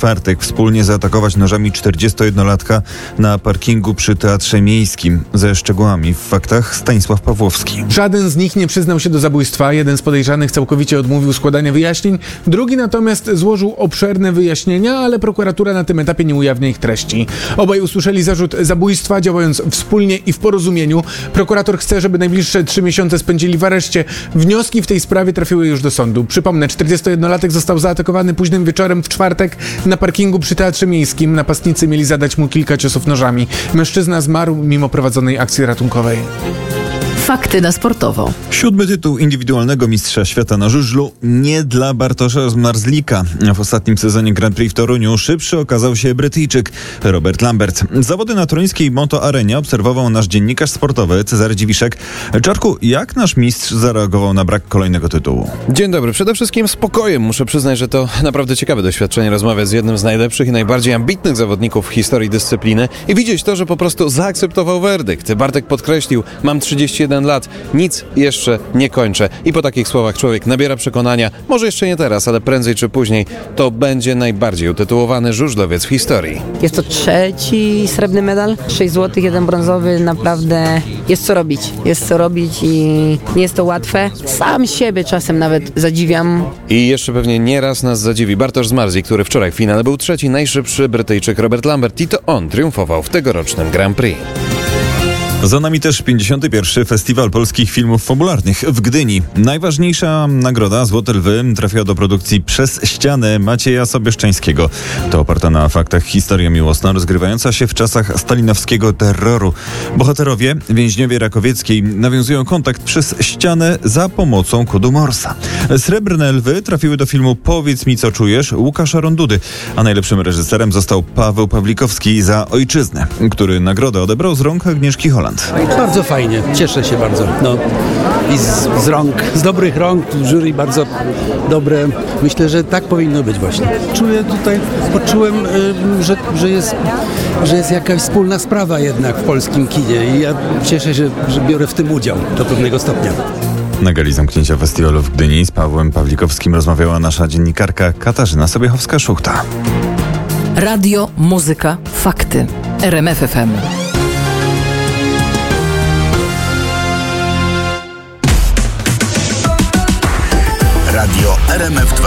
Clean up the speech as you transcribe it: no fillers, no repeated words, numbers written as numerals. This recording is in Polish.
czwartek wspólnie zaatakować nożami 41-latka na parkingu przy Teatrze Miejskim. Ze szczegółami w faktach Stanisław Pawłowski. Żaden z nich nie przyznał się do zabójstwa. Jeden z podejrzanych całkowicie odmówił składania wyjaśnień, drugi natomiast złożył obszerne wyjaśnienia, ale prokuratura na tym etapie nie ujawnia ich treści. Obaj usłyszeli zarzut zabójstwa, działając wspólnie i w porozumieniu. Prokurator chce, żeby najbliższe 3 miesiące spędzili w areszcie. Wnioski w tej sprawie trafiły już do sądu. Przypomnę, 41-latek został zaatakowany późnym wieczorem w czwartek na parkingu przy Teatrze Miejskim. Napastnicy mieli zadać mu kilka ciosów nożami. Mężczyzna zmarł mimo prowadzonej akcji ratunkowej. Fakty na sportowo. 7. tytuł indywidualnego mistrza świata na żużlu nie dla Bartosza Zmarzlika. W ostatnim sezonie Grand Prix w Toruniu szybszy okazał się Brytyjczyk Robert Lambert. Zawody na toruńskiej Moto Arenie obserwował nasz dziennikarz sportowy Cezary Dziwiszek. Czarku, jak nasz mistrz zareagował na brak kolejnego tytułu? Dzień dobry. Przede wszystkim spokojem. Muszę przyznać, że to naprawdę ciekawe doświadczenie rozmawiać z jednym z najlepszych i najbardziej ambitnych zawodników w historii dyscypliny i widzieć to, że po prostu zaakceptował werdykt. Bartek podkreślił, mam 31 lat, nic jeszcze nie kończę. I po takich słowach człowiek nabiera przekonania, może jeszcze nie teraz, ale prędzej czy później to będzie najbardziej utytułowany żużlowiec w historii. Jest to 3. srebrny medal, 6 złotych, 1 brązowy, naprawdę jest co robić. Jest co robić i nie jest to łatwe. Sam siebie czasem nawet zadziwiam. I jeszcze pewnie nieraz nas zadziwi Bartosz Zmarzlik, który wczoraj w finale był 3. najszybszy Brytyjczyk Robert Lambert i to on triumfował w tegorocznym Grand Prix. Za nami też 51. Festiwal Polskich Filmów Fabularnych w Gdyni. Najważniejsza nagroda Złote Lwy trafiła do produkcji Przez ścianę Macieja Sobieszczańskiego. To oparta na faktach historia miłosna, rozgrywająca się w czasach stalinowskiego terroru. Bohaterowie, więźniowie Rakowieckiej, nawiązują kontakt przez ścianę za pomocą kodu Morsa. Srebrne Lwy trafiły do filmu Powiedz mi co czujesz Łukasza Rondudy, a najlepszym reżyserem został Paweł Pawlikowski za Ojczyznę, który nagrodę odebrał z rąk Agnieszki Holland. Bardzo fajnie, cieszę się bardzo. I z dobrych rąk, jury bardzo dobre. Myślę, że tak powinno być właśnie. Poczułem, że jest jakaś wspólna sprawa jednak w polskim kinie i ja cieszę się, że biorę w tym udział do pewnego stopnia. Na gali zamknięcia festiwalu w Gdyni z Pawłem Pawlikowskim rozmawiała nasza dziennikarka Katarzyna Sobiechowska-Szuchta. Radio, muzyka, fakty. RMF FM. Radio RMF